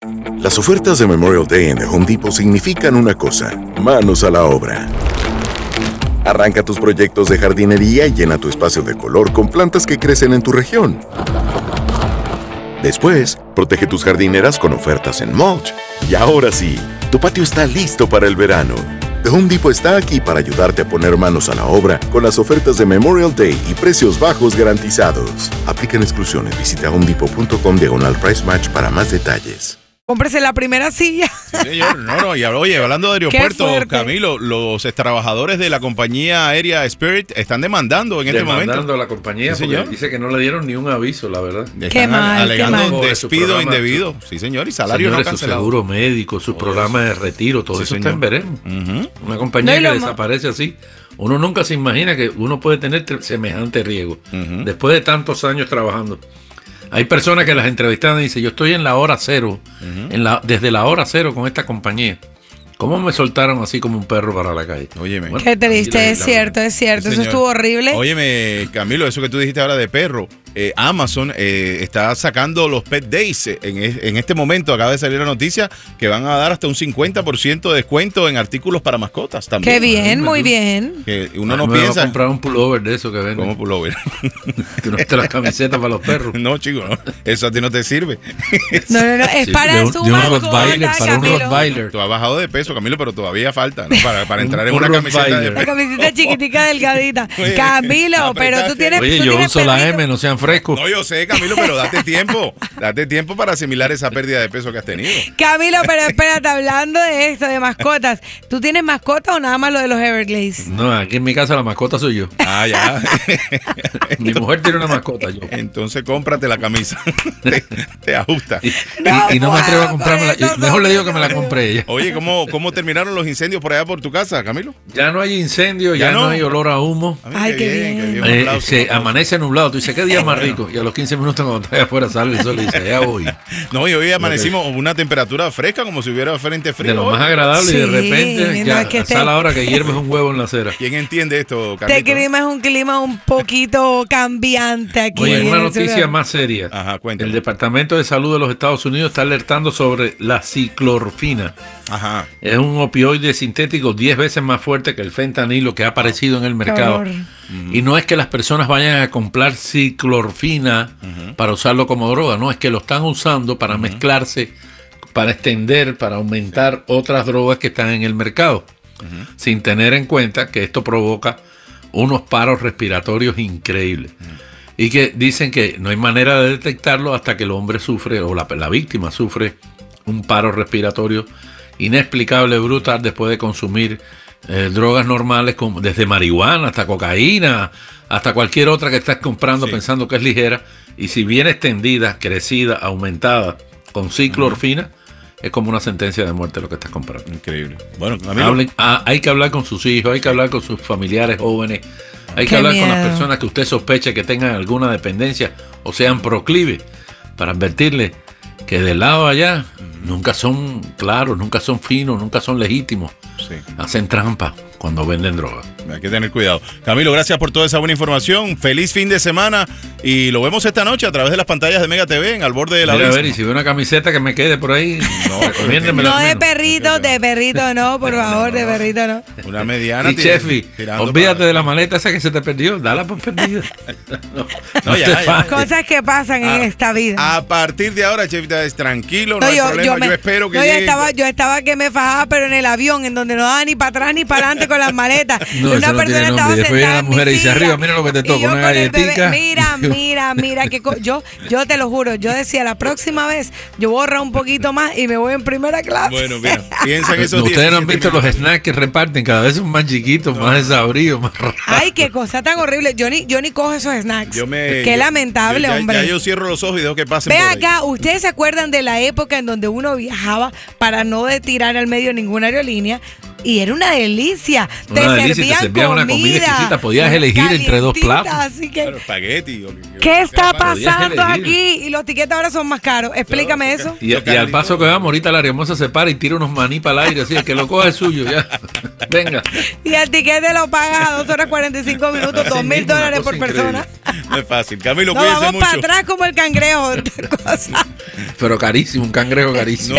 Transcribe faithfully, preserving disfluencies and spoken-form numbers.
Las ofertas de Memorial Day en The Home Depot significan una cosa: manos a la obra. Arranca tus proyectos de jardinería y llena tu espacio de color con plantas que crecen en tu región. Después, protege tus jardineras con ofertas en mulch. Y ahora sí, tu patio está listo para el verano. The Home Depot está aquí para ayudarte a poner manos a la obra con las ofertas de Memorial Day y precios bajos garantizados. Aplican exclusiones. Visita homedepot.com diagonal price match para más detalles. Cómprese la primera silla. Sí, señor. No, no, y oye, hablando de aeropuerto, Camilo, los trabajadores de la compañía aérea Spirit están demandando en este momento. Demandando a la compañía, sí, porque dice que no le dieron ni un aviso, la verdad. Qué Están mal, alegando qué despido indebido. Sí, señor, y salario Señores, no su cancelado. seguro médico, su programa de retiro, todo Sí, eso señor. está en veremos. Uh-huh. Una compañía No, que lo desaparece así. Uno nunca se imagina que uno puede tener tre- semejante riesgo Uh-huh. después de tantos años trabajando. Hay personas que las entrevistan y dicen, yo estoy en la hora cero, Uh-huh. en la, desde la hora cero con esta compañía. ¿Cómo me soltaron así como un perro para la calle? Óyeme. Bueno, Qué triste, y la- es la- cierto, es cierto. Sí, Eso señor. estuvo horrible. Óyeme, Camilo, eso que tú dijiste ahora de perro, eh, Amazon eh, está sacando los Pet Days. En, en este momento acaba de salir la noticia que van a dar hasta un cincuenta por ciento de descuento en artículos para mascotas también. Qué bien, muy bien. Que uno Ah, no me voy a piensa comprar un pullover de eso que venden. como pullover. Que no esté las camisetas para los perros. No, chico, no. Eso a ti no te sirve. No, no, no, es Sí, para de un, su de un mascota, Rottweiler, para un Camilo. Rottweiler. Tú has bajado de peso, Camilo, pero todavía falta, ¿no? Para, para entrar en Un una camiseta de Rottweiler. La camiseta chiquitica, delgadita. Oye, Camilo, pero tú apretaste. tienes. Oye, tú yo tienes uso la perrito. M, no sean frescos. No, yo sé, Camilo, pero date tiempo. Date tiempo para asimilar esa pérdida de peso que has tenido. Camilo, pero espérate, hablando de esto, de mascotas. ¿Tú tienes mascota o nada más lo de los Everglades? No, aquí en mi casa la mascota soy yo. Ah, ya. Mi mujer tiene una mascota, yo. Entonces cómprate la camisa. te, te ajusta. Y, y- No y no me atrevo a puedo comprármela. con estos Mejor le digo que me la hombres, compré ella. Oye, ¿cómo, ¿cómo terminaron los incendios por allá por tu casa, Camilo? Ya no hay incendio, Ya ya, no. no hay olor a humo. A mí, Ay, qué bien. qué bien. Un Eh, aplauso, se un aplauso. amanece nublado. Tú dices, ¿qué día más rico? Y a los quince minutos cuando estás afuera sale el sol y dice, ya voy. No, y hoy amanecimos con una temperatura fresca como si hubiera frente frío. De lo hoy. más agradable y de Sí, repente no, ya es que a te- la hora que hierves un huevo en la acera. ¿Quién entiende esto, Este Carlito? clima es un clima un poquito cambiante aquí. Oye, en una el noticia sur. más seria. Ajá, cuéntame. El Departamento de Salud de los Estados Unidos está alertando sobre la ciclorfina. Ajá. Es un opioide sintético diez veces más fuerte que el fentanilo que ha aparecido en el mercado. horror. Y no es que las personas vayan a comprar ciclorfina para usarlo como droga, no, es que lo están usando para mezclarse, para extender, para aumentar otras drogas que están en el mercado, sin tener en cuenta que esto provoca unos paros respiratorios increíbles. Y que dicen que no hay manera de detectarlo hasta que el hombre sufre, o la, la víctima sufre, un paro respiratorio inexplicable, brutal, después de consumir eh, drogas normales, como desde marihuana hasta cocaína, hasta cualquier otra que estás comprando Sí. pensando que es ligera, y si viene extendida, crecida, aumentada, con ciclorfina, es como una sentencia de muerte lo que estás comprando. Increíble. Bueno, Camilo. Hablen- ah, hay que hablar con sus hijos, hay que hablar con sus familiares jóvenes, hay Qué que hablar con miedo. las personas que usted sospeche que tengan alguna dependencia o sean proclives, para advertirles que del lado allá nunca son claros, nunca son finos, nunca son legítimos. Sí. Hacen trampa cuando venden droga. Hay que tener cuidado. Camilo, gracias por toda esa buena información. Feliz fin de semana y lo vemos esta noche a través de las pantallas de Mega T V en Al Borde de la Mira, a Brisa. ver, y si ve una camiseta que me quede por ahí, no, recomiéndemela No al de menos. perrito, de perrito no, por favor, de perrito no. Una mediana. Y tir- Chefi, tirando olvídate para- de la maleta esa que se te perdió, dala por perdida. No, No, ya, te ya. fajes. Cosas que pasan Ah, en esta vida. A partir de ahora, Chefita, es tranquilo, no, No, hay yo, problema. yo Yo, me- espero que no, yo llegue. estaba, yo estaba que me fajaba, pero en el avión, en donde no daba ni para atrás ni para adelante con las maletas. No, eso no tiene nombre. Y después viene la mujer y dice, arriba, mira lo que te toca, yo una con el bebé, galletica. Mira, mira, mira, que co- yo, yo te lo juro, yo decía, la próxima vez yo borro un poquito más y me voy en primera clase. Bueno, mira, piensa en esos Ustedes no han diecisiete visto los minutos. snacks que reparten, cada vez son más chiquitos, más desabridos, más raros. Ay, qué cosa tan horrible. Yo ni, yo ni cojo esos snacks. Yo me, Qué yo- lamentable, yo- ya- hombre. Ya yo cierro los ojos y dejo que pasen Ve por ahí. acá, ¿ustedes se acuerdan de la época en donde uno viajaba para no de tirar al medio ninguna aerolínea? Y era una delicia. Una te delicia, te servían servían una comida exquisita, podías elegir entre dos calientita, platos. Así que, Claro, espagueti. o que- ¿qué está podías pasando elegir. aquí? Y los tiquetes ahora son más caros. Explícame eso. Y, y al paso que vamos, ahorita la hermosa se para y tira unos maní para el aire, así el que lo coja es suyo, ya. Venga. Y el tiquete lo pagas a dos horas cuarenta y cinco minutos, Así dos mil mismo, una dólares cosa por persona. No es fácil. Camilo, Nos cuídense vamos para mucho. atrás como el cangrejo. Cosa. Pero carísimo, un cangrejo carísimo.